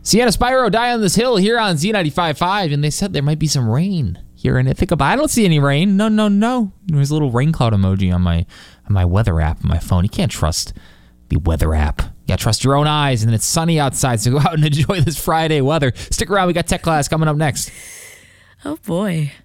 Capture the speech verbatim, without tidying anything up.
Sienna Spyro, Die on This Hill here on Z ninety-five point five, and they said there might be some rain here in Ithaca, but I don't see any rain. No, no, no. There's a little rain cloud emoji on my on my weather app on my phone. You can't trust the weather app. You gotta trust your own eyes, and it's sunny outside, so go out and enjoy this Friday weather. Stick around, we got tech class coming up next. Oh boy.